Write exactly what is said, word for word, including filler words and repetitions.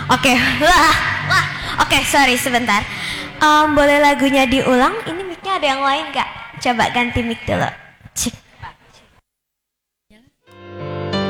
Oke, wah, wah. Oke, sorry sebentar. Um, boleh lagunya diulang? Ini mic-nya ada yang lain gak? Coba ganti mic dulu. Cik.